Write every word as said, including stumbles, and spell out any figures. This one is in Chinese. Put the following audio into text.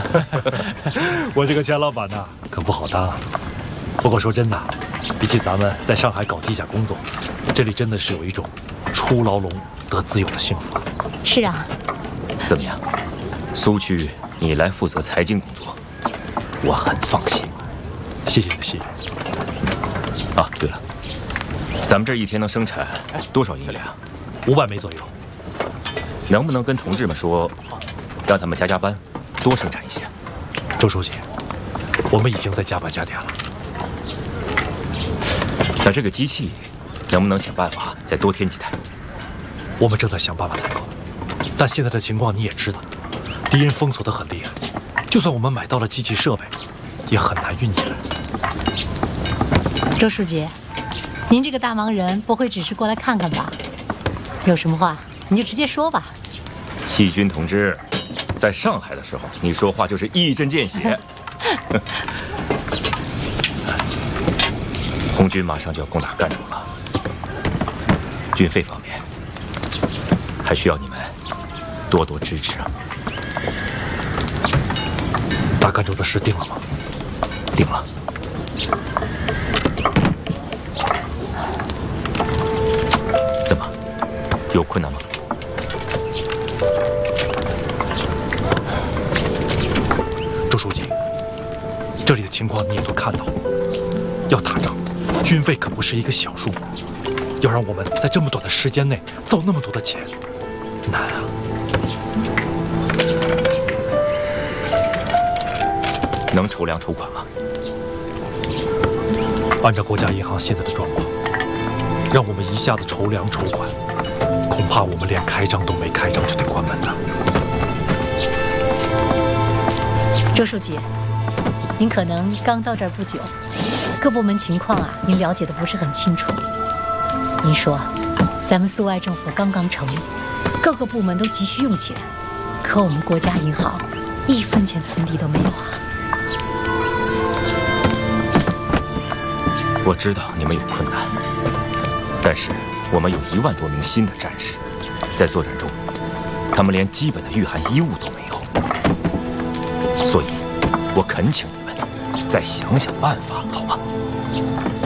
我这个钱老板呐，可不好当。不过说真的，比起咱们在上海搞地下工作，这里真的是有一种出牢笼得自由的幸福。 是啊。 怎么样，苏区你来负责财经工作，我很放心。 谢谢你的信任。 啊，对了，咱们这一天能生产多少银两？ 五百枚左右。 能不能跟同志们说，让他们加加班，多生产一些？ 周书记，我们已经在加班加点了。 那这个机器，能不能想办法再多添几台？ 我们正在想办法采购，但现在的情况你也知道，敌人封锁得很厉害，就算我们买到了机器设备，也很难运起来。 周书记，您这个大忙人不会只是过来看看吧？有什么话你就直接说吧。 细菌同志，在上海的时候，你说话就是一针见血。红军马上就要攻打赣州了，军费方面还需要你们多多支持啊！ 打赣州的事定了吗？ 定了。怎么，有困难吗？ 周书记，这里的情况你也都看到，要打仗，军费可不是一个小数，要让我们在这么短的时间内造那么多的钱，难啊！ 能筹粮筹款吗？ 按照国家银行现在的状况，让我们一下子筹粮筹款，恐怕我们连开张都没开张就得关门了。 周书记，您可能刚到这儿不久，各部门情况啊，您了解的不是很清楚。您说，咱们苏维埃政府刚刚成立，各个部门都急需用钱，可我们国家银行一分钱存底都没有啊。 我知道你们有困难，但是我们有一万多名新的战士，在作战中，他们连基本的御寒衣物都没有，所以，我恳请你们再想想办法，好吗？